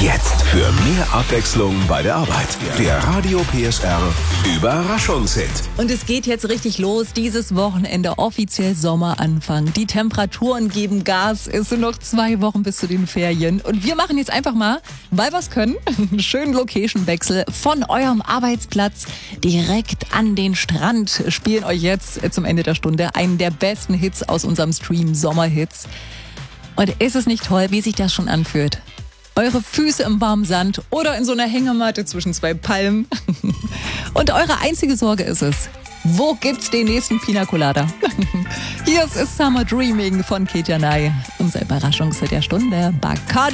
Jetzt für mehr Abwechslung bei der Arbeit. Der Radio PSR Überraschungshit. Und es geht jetzt richtig los. Dieses Wochenende offiziell Sommeranfang. Die Temperaturen geben Gas. Es sind noch 2 Wochen bis zu den Ferien. Und wir machen jetzt einfach mal, weil wir es können, einen schönen Location-Wechsel von eurem Arbeitsplatz direkt an den Strand. Spielen euch jetzt zum Ende der Stunde einen der besten Hits aus unserem Stream Sommerhits. Und ist es nicht toll, wie sich das schon anfühlt? Eure Füße im warmen Sand oder in so einer Hängematte zwischen 2 Palmen. Und eure einzige Sorge ist es, wo gibt's den nächsten Pina Colada? Hier ist Summer Dreaming von Kate Janai. Unser Überraschungshit der Stunde, Bacardi.